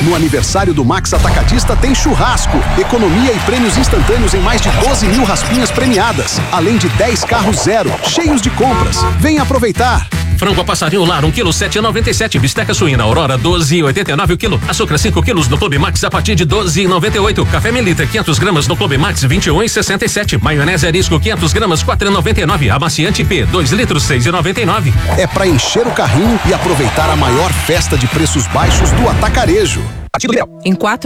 No aniversário do Max Atacadista tem churrasco, economia e prêmios instantâneos em mais de 12 mil raspinhas premiadas, além de 10 carros zero, cheios de compras. Venha aproveitar! Frango a passarinho lar, 1 kg 7,97. Bisteca suína Aurora, 12,89 o quilo. Açúcar 5 quilos no Clube Max a partir de 12,98. Café Melita, 500 gramas no Clube Max, 21,67. Maionese Arisco, 500 gramas, 4,99. Amaciante P, 2 litros, 6,99. É pra encher o carrinho e aproveitar a maior festa de preços baixos do atacarejo. Em 4